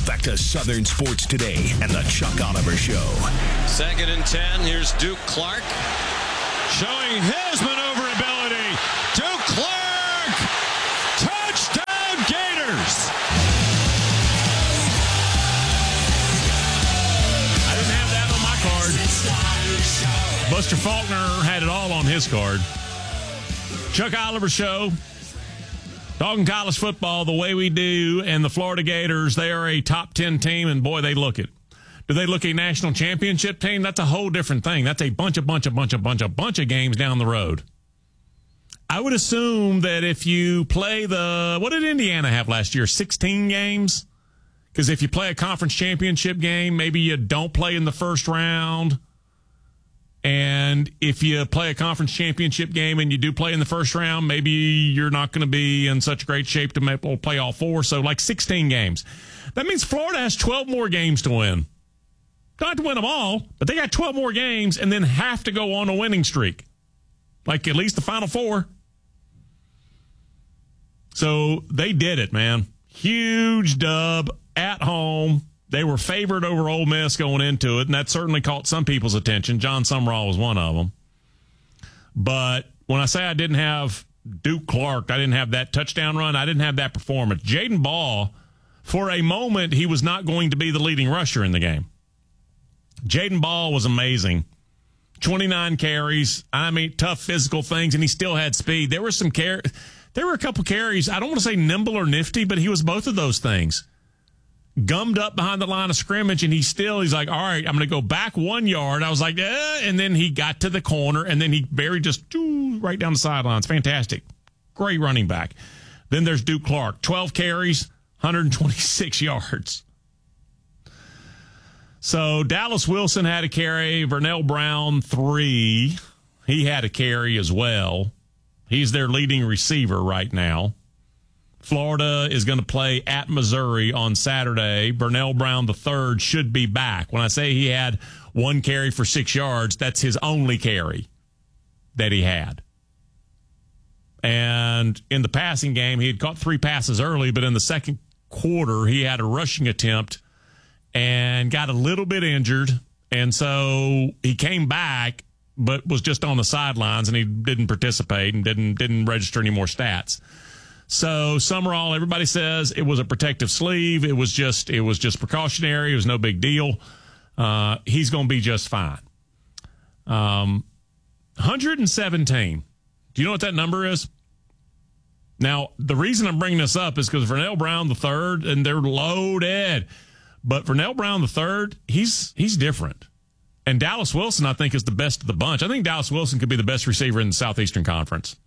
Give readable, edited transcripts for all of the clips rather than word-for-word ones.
Back to Southern Sports Today and the Chuck Oliver Show. 2nd and 10. Here's Duke Clark showing his maneuverability. Duke Clark! Touchdown Gators! I didn't have that on my card. Buster Faulkner had it all on his card. Chuck Oliver Show. Talking college football the way we do, and the Florida Gators, they are a top 10 team, and boy, they look it. Do they look a national championship team? That's a whole different thing. That's a bunch of games down the road. I would assume that if you play what did Indiana have last year? 16 games? Because if you play a conference championship game, maybe you don't play in the first round. And if you play a conference championship game and you do play in the first round, maybe you're not going to be in such great shape to play all 4. So like 16 games. That means Florida has 12 more games to win. Don't have to win them all, but they got 12 more games and then have to go on a winning streak. Like at least the Final 4. So they did it, man. Huge dub at home. They were favored over Ole Miss going into it, and that certainly caught some people's attention. John Sumrall was one of them. But when I say I didn't have Duke Clark, I didn't have that touchdown run, I didn't have that performance. Jaden Ball, for a moment, he was not going to be the leading rusher in the game. Jaden Ball was amazing. 29 carries. I mean, tough physical things, and he still had speed. There were a couple carries. I don't want to say nimble or nifty, but he was both of those things. Gummed up behind the line of scrimmage, and he's like, all right, I'm going to go back 1 yard. I was like, and then he got to the corner, and then he buried just right down the sidelines. Fantastic. Great running back. Then there's Duke Clark. 12 carries, 126 yards. So Dallas Wilson had a carry. Vernell Brown, 3. He had a carry as well. He's their leading receiver right now. Florida is going to play at Missouri on Saturday. Vernell Brown III should be back. When I say he had 1 carry for 6 yards, that's his only carry that he had. And in the passing game, he had caught 3 passes early, but in the second quarter, he had a rushing attempt and got a little bit injured. And so he came back, but was just on the sidelines, and he didn't participate and didn't register any more stats. So Summerall, everybody says it was a protective sleeve. It was just precautionary. It was no big deal. He's going to be just fine. 117. Do you know what that number is? Now, the reason I'm bringing this up is because Vernell Brown III, and they're loaded. But Vernell Brown III, he's different. And Dallas Wilson, I think, is the best of the bunch. I think Dallas Wilson could be the best receiver in the Southeastern Conference.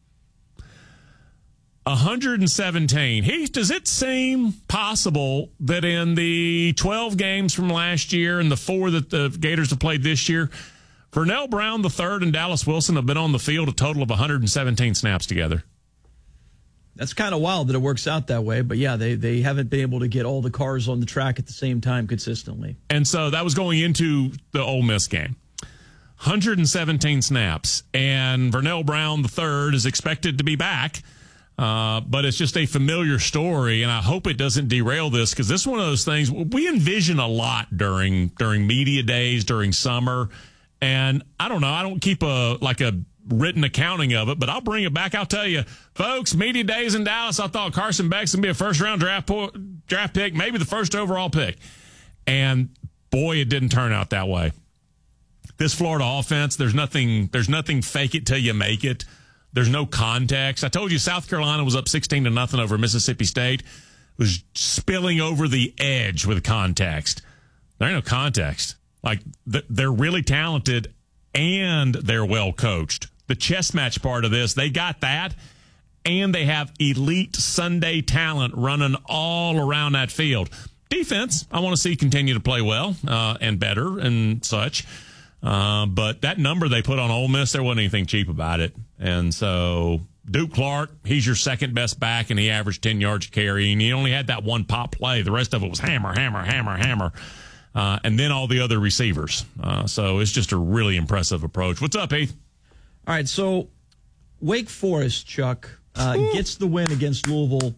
117. Does it seem possible that in the 12 games from last year and the 4 that the Gators have played this year, Vernell Brown III and Dallas Wilson have been on the field a total of 117 snaps together? That's kind of wild that it works out that way. But, yeah, they haven't been able to get all the cars on the track at the same time consistently. And so that was going into the Ole Miss game. 117 snaps. And Vernell Brown III is expected to be back. But it's just a familiar story, and I hope it doesn't derail this, because this is one of those things we envision a lot during media days, during summer. And I don't know, I don't keep a written accounting of it, but I'll bring it back. I'll tell you, folks, media days in Dallas, I thought Carson Beck's going to be a first-round draft pick, maybe the first overall pick. And, boy, it didn't turn out that way. This Florida offense, there's nothing fake it till you make it. There's no context. I told you South Carolina was up 16-0 over Mississippi State. It was spilling over the edge with context. There ain't no context. Like, they're really talented and they're well coached. The chess match part of this, they got that, and they have elite Sunday talent running all around that field. Defense, I want to see continue to play well and better and such. But that number they put on Ole Miss, there wasn't anything cheap about it. And so Duke Clark, he's your second best back, and he averaged 10 yards a carry, and he only had that one pop play. The rest of it was hammer. And then all the other receivers. So it's just a really impressive approach. What's up, Heath? All right, so Wake Forest, Chuck, gets the win against Louisville.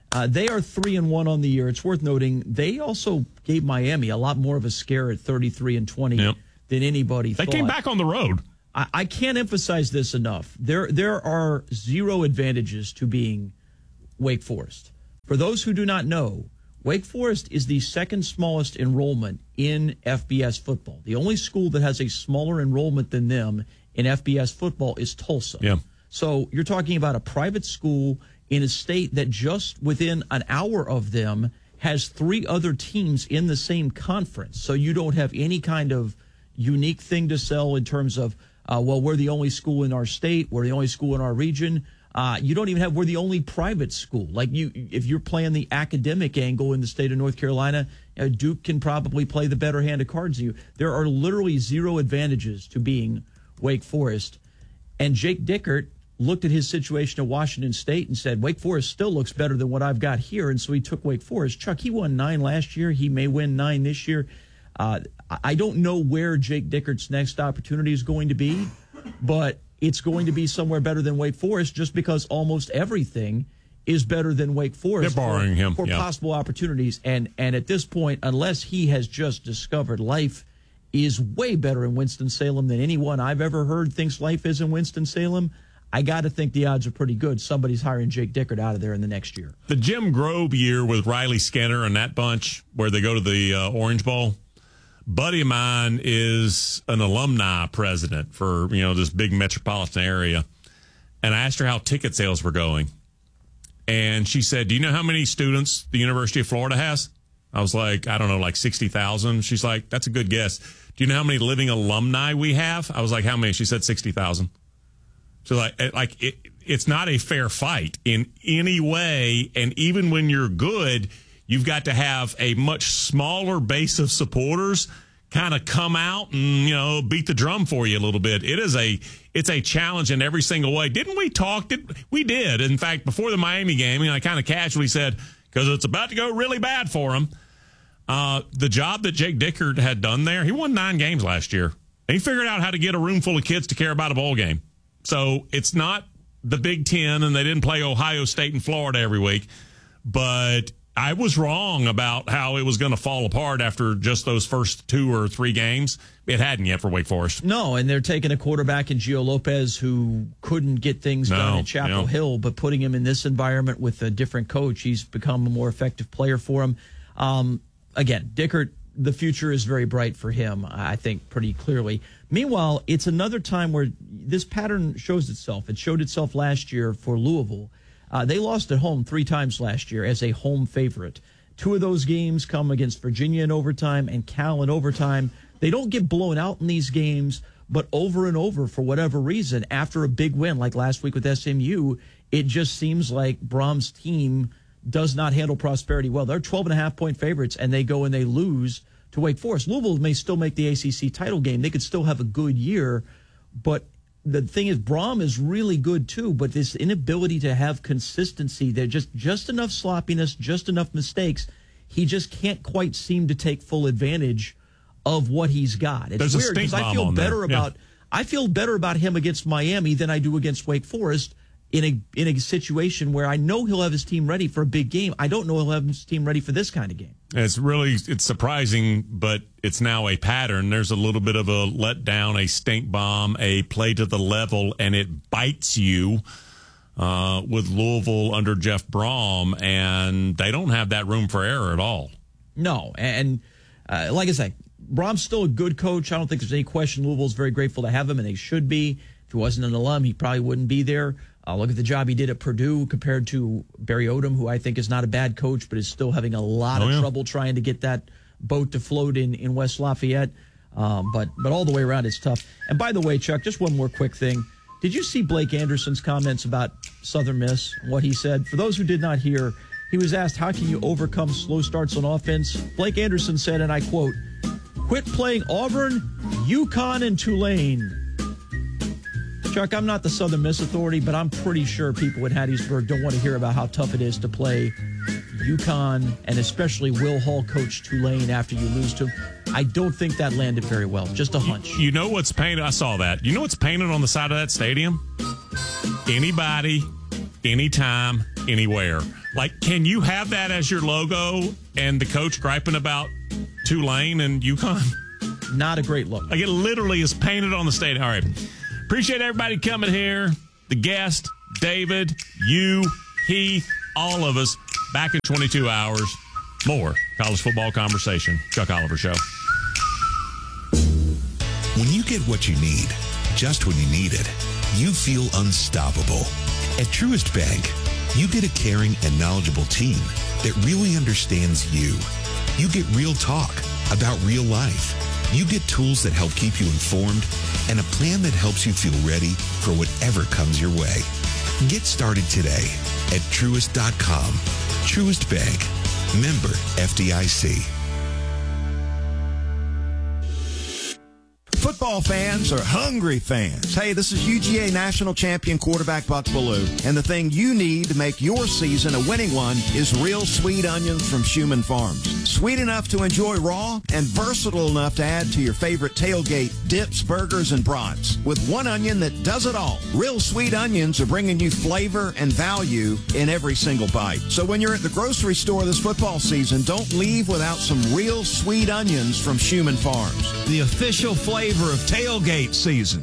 They are 3-1 on the year. It's worth noting they also gave Miami a lot more of a scare at 33-20 than anybody thought. They came back on the road. I can't emphasize this enough. There are zero advantages to being Wake Forest. For those who do not know, Wake Forest is the second smallest enrollment in FBS football. The only school that has a smaller enrollment than them in FBS football is Tulsa. Yeah. So you're talking about a private school in a state that just within an hour of them has 3 other teams in the same conference. So you don't have any kind of unique thing to sell in terms of, we're the only school in our state, we're the only school in our region. You don't even have, we're the only private school. Like if you're playing the academic angle in the state of North Carolina, Duke can probably play the better hand of cards than you. There are literally zero advantages to being Wake Forest. And Jake Dickert looked at his situation at Washington State and said, Wake Forest still looks better than what I've got here. And so he took Wake Forest. Chuck, he won 9 last year. He may win 9 this year. I don't know where Jake Dickert's next opportunity is going to be, but it's going to be somewhere better than Wake Forest just because almost everything is better than Wake Forest. They're borrowing him for possible opportunities. And at this point, unless he has just discovered life is way better in Winston-Salem than anyone I've ever heard thinks life is in Winston-Salem, I got to think the odds are pretty good. Somebody's hiring Jake Dickert out of there in the next year. The Jim Grobe year with Riley Skinner and that bunch where they go to the Orange Bowl, buddy of mine is an alumni president for, this big metropolitan area. And I asked her how ticket sales were going. And she said, do you know how many students the University of Florida has? I was like, I don't know, like 60,000. She's like, that's a good guess. Do you know how many living alumni we have? I was like, how many? She said 60,000. So it's not a fair fight in any way. And even when you're good, you've got to have a much smaller base of supporters kind of come out and, beat the drum for you a little bit. It's a challenge in every single way. Didn't we talk? We did. In fact, before the Miami game, I kind of casually said, because it's about to go really bad for him. The job that Jake Dickert had done there, he won 9 games last year. And he figured out how to get a room full of kids to care about a bowl game. So it's not the Big Ten, and they didn't play Ohio State and Florida every week. But I was wrong about how it was going to fall apart after just those first 2 or 3 games. It hadn't yet for Wake Forest. No, and they're taking a quarterback in Gio Lopez who couldn't get things done at Chapel Hill, but putting him in this environment with a different coach, he's become a more effective player for him. Again, Dickert, the future is very bright for him, I think, pretty clearly. Meanwhile, it's another time where this pattern shows itself. It showed itself last year for Louisville. They lost at home 3 times last year as a home favorite. 2 of those games come against Virginia in overtime and Cal in overtime. They don't get blown out in these games, but over and over, for whatever reason, after a big win like last week with SMU, it just seems like Brom's team does not handle prosperity well. They're 12.5-point favorites, and they go and they lose to Wake Forest. Louisville may still make the ACC title game. They could still have a good year, but the thing is, Brom is really good too, but this inability to have consistency, they're just enough sloppiness, just enough mistakes. He just can't quite seem to take full advantage of what he's got. It's There's weird because I feel better about him against Miami than I do against Wake Forest in a situation where I know he'll have his team ready for a big game. I don't know he'll have his team ready for this kind of game. It's surprising, but it's now a pattern. There's a little bit of a letdown, a stink bomb, a play to the level, and it bites you with Louisville under Jeff Brom, and they don't have that room for error at all. No, and like I say, Brom's still a good coach. I don't think there's any question Louisville's very grateful to have him, and they should be. If he wasn't an alum, he probably wouldn't be there. Look at the job he did at Purdue compared to Barry Odom, who I think is not a bad coach, but is still having a lot of trouble trying to get that boat to float in West Lafayette. But all the way around, it's tough. And by the way, Chuck, just one more quick thing. Did you see Blake Anderson's comments about Southern Miss, what he said? For those who did not hear, he was asked, how can you overcome slow starts on offense? Blake Anderson said, and I quote, "Quit playing Auburn, UConn, and Tulane." Chuck, I'm not the Southern Miss authority, but I'm pretty sure people at Hattiesburg don't want to hear about how tough it is to play UConn and especially Will Hall coach Tulane after you lose to him. I don't think that landed very well. Just a hunch. You know what's painted? I saw that. You know what's painted on the side of that stadium? Anybody, anytime, anywhere. Like, can you have that as your logo and the coach griping about Tulane and UConn? Not a great look. Like, it literally is painted on the stadium. All right. Appreciate everybody coming here. The guest, David, you, Heath, all of us. Back in 22 hours. More college football conversation. Chuck Oliver Show. When you get what you need, just when you need it, you feel unstoppable. At Truist Bank, you get a caring and knowledgeable team that really understands you. You get real talk about real life. You get tools that help keep you informed and a plan that helps you feel ready for whatever comes your way. Get started today at Truist.com. Truist Bank. Member FDIC. Football fans are hungry fans. Hey, this is UGA national champion quarterback Buck Bellew, and the thing you need to make your season a winning one is real sweet onions from Schumann Farms. Sweet enough to enjoy raw and versatile enough to add to your favorite tailgate dips, burgers, and brats. With one onion that does it all. Real sweet onions are bringing you flavor and value in every single bite. So when you're at the grocery store this football season, don't leave without some real sweet onions from Schumann Farms. The official flavor of tailgate season.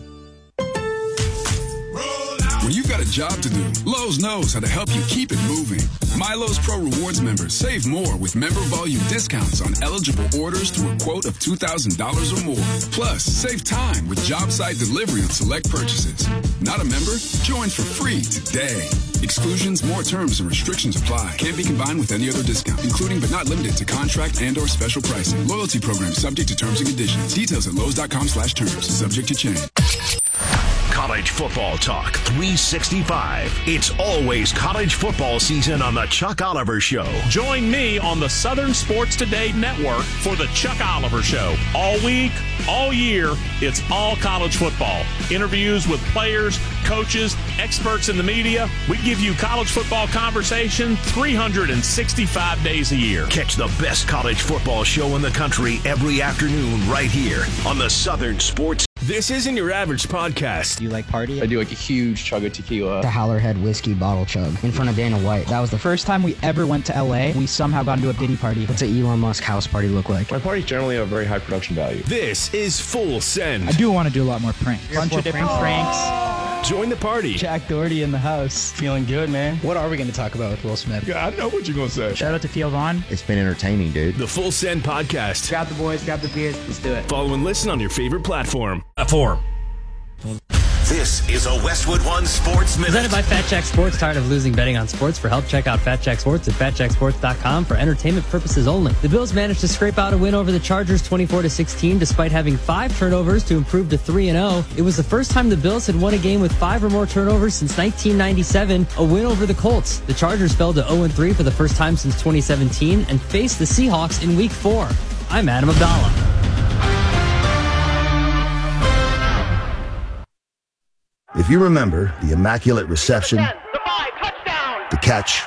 When you've got a job to do, Lowe's knows how to help you keep it moving. My Lowe's Pro Rewards members save more with member volume discounts on eligible orders through a quote of $2,000 or more. Plus, save time with job site delivery on select purchases. Not a member? Join for free today. Exclusions, more terms, and restrictions apply. Can't be combined with any other discount, including but not limited to contract and or special pricing. Loyalty program subject to terms and conditions. Details at Lowe's.com/terms. Subject to change. College football talk 365. It's always college football season on the Chuck Oliver Show. Join me on the Southern Sports Today Network for the Chuck Oliver Show. All week, all year, it's all college football. Interviews with players, coaches, experts in the media. We give you college football conversation 365 days a year. Catch the best college football show in the country every afternoon right here on the Southern Sports. This isn't your average podcast. Do you like party? I do like a huge chug of tequila. The Howlerhead whiskey bottle chug in front of Dana White. That was the first time we ever went to LA. We somehow got into a Diddy party. What's an Elon Musk house party look like? My parties generally have a very high production value. This is Full Send. I do want to do a lot more pranks. Bunch of different pranks. Join the party. Jack Doherty in the house. Feeling good, man. What are we going to talk about with Will Smith? Yeah, I know what you're going to say. Shout out to Theo Vaughn. It's been entertaining, dude. The Full Send podcast. Grab the boys, grab the beers. Let's do it. Follow and listen on your favorite platform. This is a Westwood One Sports Minute. Presented by Fat Jack Sports. Tired of losing betting on sports? For help, check out Fat Jack Sports at fatjacksports.com for entertainment purposes only. The Bills managed to scrape out a win over the Chargers 24-16 despite having 5 turnovers to improve to 3-0. It was the first time the Bills had won a game with 5 or more turnovers since 1997, a win over the Colts. The Chargers fell to 0-3 for the first time since 2017 and faced the Seahawks in Week 4. I'm Adam Abdallah. If you remember the Immaculate Reception, the catch,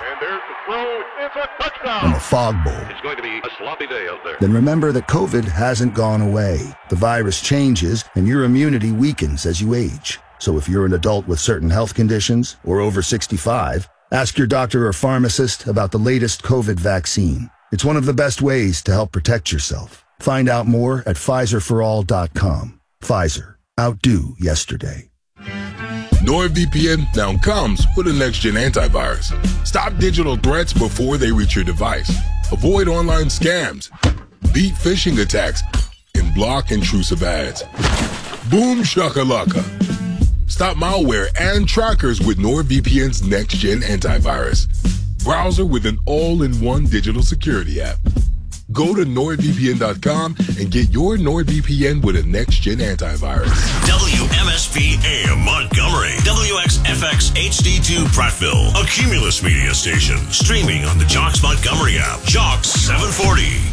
and the Fog Bowl, it's going to be a sloppy day out there. Then remember that COVID hasn't gone away. The virus changes, and your immunity weakens as you age. So if you're an adult with certain health conditions or over 65, ask your doctor or pharmacist about the latest COVID vaccine. It's one of the best ways to help protect yourself. Find out more at PfizerForAll.com. Pfizer. Outdo yesterday. NordVPN now comes with a next-gen antivirus. Stop digital threats before they reach your device. Avoid online scams, beat phishing attacks, and block intrusive ads. Boom shakalaka. Stop malware and trackers with NordVPN's next-gen antivirus. Browser with an all-in-one digital security app. Go to NordVPN.com and get your NordVPN with a next-gen antivirus. WMSP AM Montgomery. WXFX HD2 Prattville. A Cumulus Media station. Streaming on the Jocks Montgomery app. Jocks 740.